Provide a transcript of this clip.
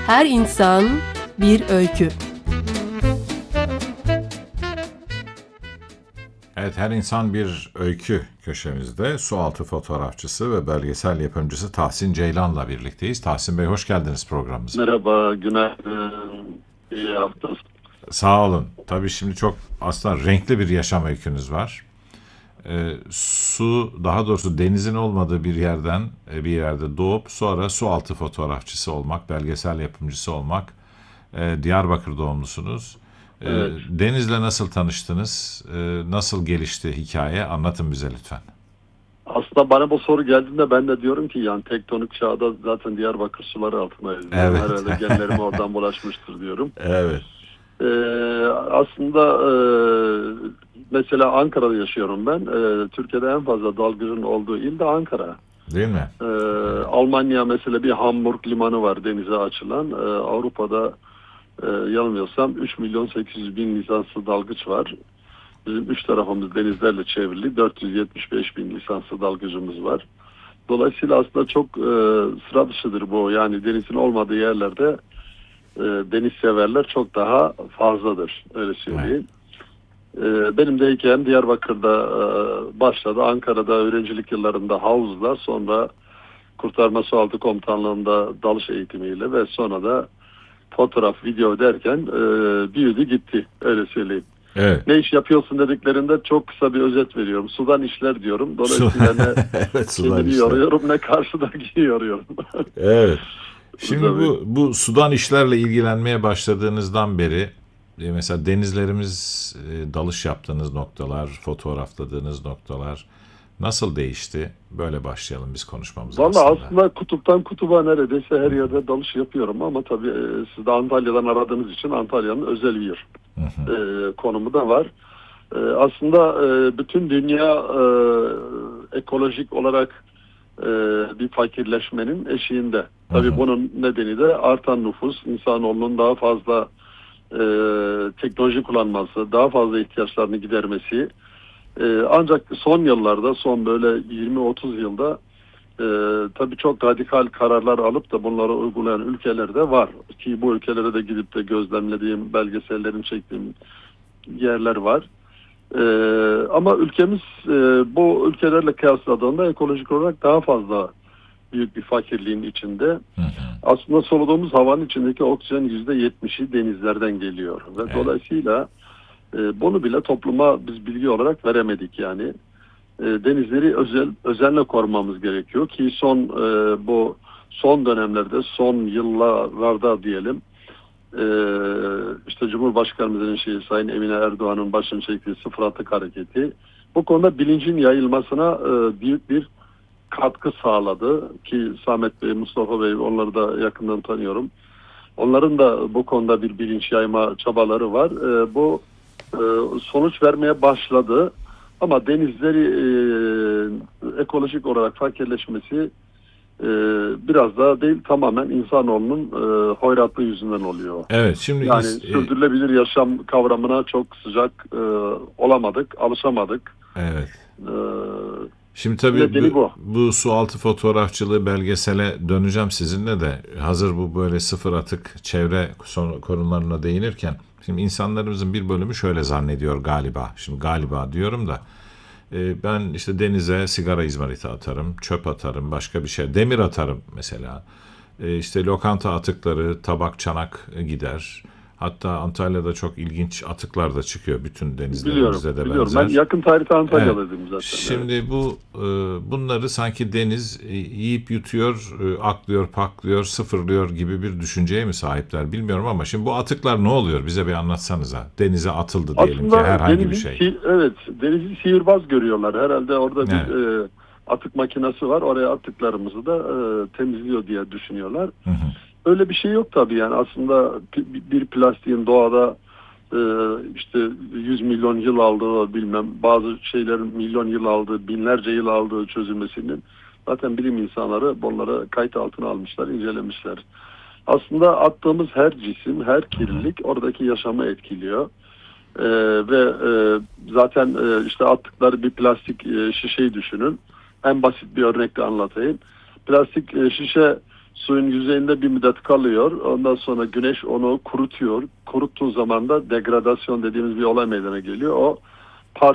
Her insan bir öykü. Evet, her insan bir öykü köşemizde sualtı fotoğrafçısı ve belgesel yapımcısı Tahsin Ceylan'la birlikteyiz. Tahsin Bey, hoş geldiniz programımıza. Merhaba, günaydın. İyi hafta. Sağ olun. Tabii şimdi çok aslında renkli bir yaşam öykünüz var. Daha doğrusu denizin olmadığı bir yerde doğup sonra sualtı fotoğrafçısı olmak, belgesel yapımcısı olmak. Diyarbakır doğumlusunuz. Evet. Deniz'le nasıl tanıştınız? Nasıl gelişti hikaye? Anlatın bize lütfen. Aslında bana bu soru geldiğinde ben de diyorum ki yani tektonik çağda zaten Diyarbakır suları altındayız. Evet. Herhalde genlerim oradan bulaşmıştır diyorum. Evet. Aslında mesela Ankara'da yaşıyorum ben. Türkiye'de en fazla dalgıcın olduğu il de Ankara. Değil mi? Almanya mesela bir Hamburg limanı var denize açılan. Avrupa'da yanılmıyorsam 3.800.000 lisanslı dalgıç var. Bizim üç tarafımız denizlerle çevrili 475.000 lisanslı dalgıcımız var. Dolayısıyla aslında çok sıra dışıdır bu. Yani denizin olmadığı yerlerde deniz severler çok daha fazladır. Öyle söyleyeyim. Benim de hikayem Diyarbakır'da başladı. Ankara'da öğrencilik yıllarında havuzla, sonra kurtarma sualtı komutanlığında dalış eğitimiyle ve sonra da fotoğraf, video derken büyüdü gitti. Öyle söyleyeyim. Evet. Ne iş yapıyorsun dediklerinde çok kısa bir özet veriyorum. Sudan işler diyorum. Dolayısıyla ne Evet, sudan kendimi işler. yoruyorum ne karşıdaki yoruyorum. Evet. Şimdi Tabii. bu sudan işlerle ilgilenmeye başladığınızdan beri mesela denizlerimiz, dalış yaptığınız noktalar, fotoğrafladığınız noktalar nasıl değişti? Böyle başlayalım biz konuşmamıza Vallahi aslında kutuptan kutuba neredeyse her yerde dalış yapıyorum ama tabii siz de Antalya'dan aradığınız için Antalya'nın özel bir konumu da var. Aslında bütün dünya ekolojik olarak bir fakirleşmenin eşiğinde. Tabii bunun nedeni de artan nüfus, insanoğlunun daha fazla teknoloji kullanması, daha fazla ihtiyaçlarını gidermesi. Ancak son yıllarda, son böyle 20-30 yılda tabii çok radikal kararlar alıp da bunları uygulayan ülkeler de var. Ki bu ülkelere de gidip de gözlemlediğim, belgesellerini çektiğim yerler var. Ama ülkemiz bu ülkelerle kıyasladığında ekolojik olarak daha fazla büyük bir fakirliğin içinde. Aslında soluduğumuz havanın içindeki oksijen %70'i denizlerden geliyor. Ve dolayısıyla bunu bile topluma biz bilgi olarak veremedik yani. Denizleri özenle korumamız gerekiyor ki bu son dönemlerde, son yıllarda diyelim, işte Cumhurbaşkanımızın Sayın Emine Erdoğan'ın başını çektiği sıfır atık hareketi bu konuda bilincin yayılmasına büyük bir katkı sağladı ki Samet Bey, Mustafa Bey, onları da yakından tanıyorum. Onların da bu konuda bir bilinç yayma çabaları var. Bu sonuç vermeye başladı. Ama denizleri ekolojik olarak fakirleşmesi biraz daha değil, tamamen insanoğlunun hoyratlığı yüzünden oluyor. Evet, şimdi Yani sürdürülebilir yaşam kavramına çok sıcak olamadık, alışamadık. Evet. Şimdi tabii bu sualtı fotoğrafçılığı belgesele döneceğim sizinle de. Hazır bu böyle sıfır atık çevre konularına değinirken, şimdi insanlarımızın bir bölümü şöyle zannediyor galiba. Şimdi galiba diyorum da ben işte denize sigara izmariti atarım, çöp atarım, başka bir şey, demir atarım mesela. İşte lokanta atıkları, tabak, çanak gider. Hatta Antalya'da çok ilginç atıklar da çıkıyor. Bütün denizlerimizde de biliyorum. benzer. Ben yakın tarihte Antalya'daydım zaten. Şimdi bunları sanki deniz yiyip yutuyor, aklıyor, paklıyor, sıfırlıyor gibi bir düşünceye mi sahipler bilmiyorum ama şimdi bu atıklar ne oluyor? Bize bir anlatsanıza. Denize atıldı diyelim aslında ki herhangi bir şey. Evet, denizi sihirbaz görüyorlar. Herhalde orada bir atık makinesi var. Oraya attıklarımızı da temizliyor diye düşünüyorlar. Öyle bir şey yok tabii yani. Aslında bir plastiğin doğada işte 100 milyon yıl aldığı, bilmem bazı şeylerin milyon yıl aldığı, binlerce yıl aldığı çözülmesinin zaten bilim insanları bunları kayıt altına almışlar, incelemişler. Aslında attığımız her cisim, her kirlilik oradaki yaşamı etkiliyor. Ve zaten işte attıkları bir plastik şişeyi düşünün. En basit bir örnekle anlatayım. Plastik şişe Suyun yüzeyinde bir müddet kalıyor. Ondan sonra güneş onu kurutuyor. Kuruttuğu zaman da degradasyon dediğimiz bir olay meydana geliyor. O